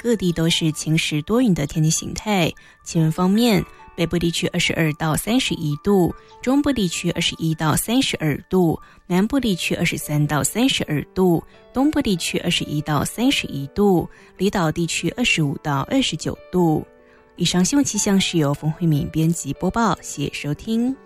各地都是晴时多云的天气形态。气温方面，北部地区22到31度，中部地区21到32度，南部地区23到32度，东部地区21到31度，离岛地区25到29度。以上新闻气象是由冯慧敏编辑播报，谢谢收听。